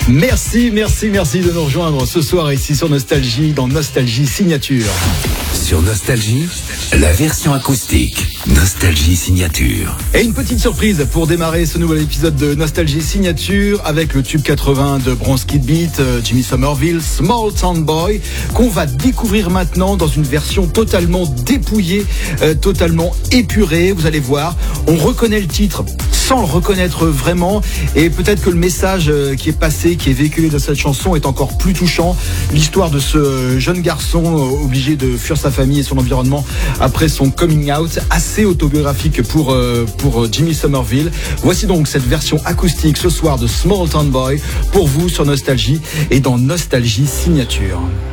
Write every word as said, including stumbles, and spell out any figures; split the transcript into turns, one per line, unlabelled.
Merci, merci, merci de nous rejoindre ce soir ici sur Nostalgie, dans Nostalgie Signature.
Sur Nostalgie, la version acoustique. Nostalgie Signature.
Et une petite surprise pour démarrer ce nouvel épisode de Nostalgie Signature avec le tube quatre-vingts de Bronze Kid Beat, Jimmy Somerville, Small Town Boy, qu'on va découvrir maintenant dans une version totalement dépouillée, euh, totalement épurée. Vous allez voir, on reconnaît le titre sans le reconnaître vraiment, et peut-être que le message qui est passé, qui est véhiculé dans cette chanson est encore plus touchant. L'histoire de ce jeune garçon obligé de fuir sa famille et son environnement après son coming out, assez autobiographique pour, pour Jimmy Somerville. Voici donc cette version acoustique ce soir de Small Town Boy pour vous sur Nostalgie et dans Nostalgie Signature.